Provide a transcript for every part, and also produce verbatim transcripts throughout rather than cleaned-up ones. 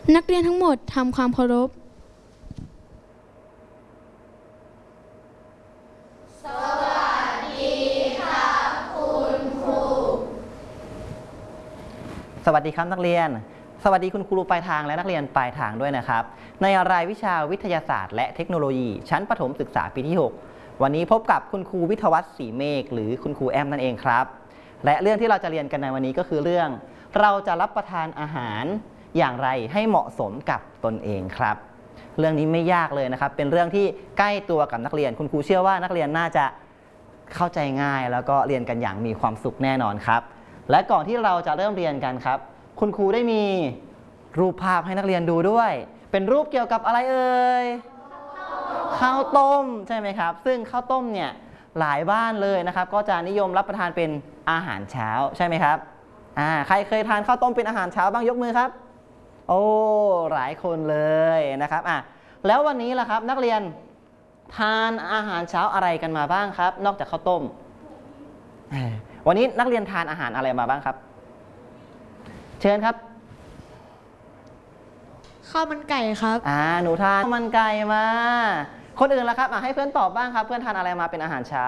นักเรียนทั้งหมดทำความเคารพสวัสดีค่ะคุณครูสวัสดีครับนักเรียนสวัสดีคุณครูปลายทางและนักเรียนปลายทางด้วยนะครับในรายวิชาวิทยาศาสตร์และเทคโนโลยีชั้นประถมศึกษาปีที่หกวันนี้พบกับคุณครูวิทยวัฒน์ศรีเมฆหรือคุณครูแอมนั่นเองครับและเรื่องที่เราจะเรียนกันในวันนี้ก็คือเรื่องเราจะรับประทานอาหารอย่างไรให้เหมาะสมกับตนเองครับเรื่องนี้ไม่ยากเลยนะครับเป็นเรื่องที่ใกล้ตัวกับนักเรียนคุณครูเชื่อว่านักเรียนน่าจะเข้าใจง่ายแล้วก็เรียนกันอย่างมีความสุขแน่นอนครับและก่อนที่เราจะเริ่มเรียนกันครับคุณครูได้มีรูปภาพให้นักเรียนดูด้วยเป็นรูปเกี่ยวกับอะไรเอ่ยข้าวต้มใช่ไหมครับซึ่งข้าวต้มเนี่ยหลายบ้านเลยนะครับก็จะนิยมรับประทานเป็นอาหารเช้าใช่ไหมครับอ่าใครเคยทานข้าวต้มเป็นอาหารเช้าบ้างยกมือครับโอ้หลายคนเลยนะครับอ่ะแล้ววันนี้ล่ะครับนักเรียนทานอาหารเช้าอะไรกันมาบ้างครับนอกจากข้าวต้มวันนี้นักเรียนทานอาหารอะไรมาบ้างครับเชิญครับข้าวมันไก่ครับอ่าหนูทานข้าวมันไก่มาคนอื่นล่ะครับอ่ะให้เพื่อนตอบบ้างครับเพื่อนทานอะไรมาเป็นอาหารเช้า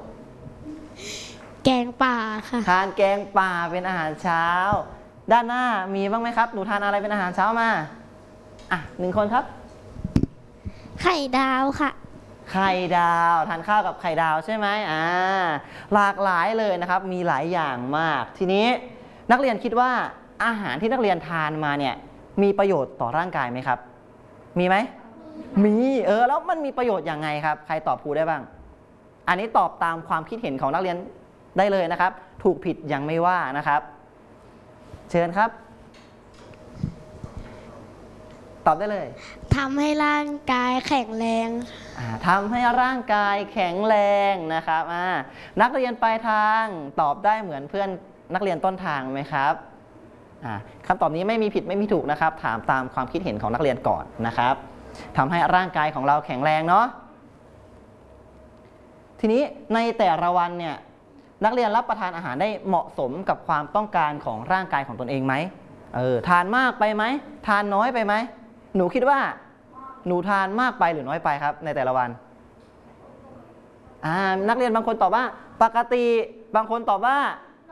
แกงป่าค่ะทานแกงป่าเป็นอาหารเช้าด้านหน้ามีบ้างไหมครับหนูทานอะไรเป็นอาหารเช้ามาอ่ะหนึ่งคนครับไข่ดาวค่ะไข่ดาวทานข้าวกับไข่ดาวใช่ไหมอ่าหลากหลายเลยนะครับมีหลายอย่างมากทีนี้นักเรียนคิดว่าอาหารที่นักเรียนทานมาเนี่ยมีประโยชน์ต่อร่างกายไหมครับมีไหมมีเออแล้วมันมีประโยชน์ยังไงครับใครตอบครูได้บ้างอันนี้ตอบตามความคิดเห็นของนักเรียนได้เลยนะครับถูกผิดยังไม่ว่านะครับเชิญครับตอบได้เลยทำให้ร่างกายแข็งแรงทำให้ร่างกายแข็งแรงนะครับนักเรียนปลายทางตอบได้เหมือนเพื่อนนักเรียนต้นทางไหมครับคำตอบนี้ไม่มีผิดไม่มีถูกนะครับถามตามความคิดเห็นของนักเรียนก่อนนะครับทำให้ร่างกายของเราแข็งแรงเนาะทีนี้ในแต่ละวันเนี่ยนักเรียนรับประทานอาหารได้เหมาะสมกับความต้องการของร่างกายของตนเองไหมเออทานมากไปไหมทานน้อยไปไหมหนูคิดว่าหนูทานมากไปหรือน้อยไปครับในแต่ละวันอ่านักเรียนบางคนตอบว่าปกติบางคนตอบว่า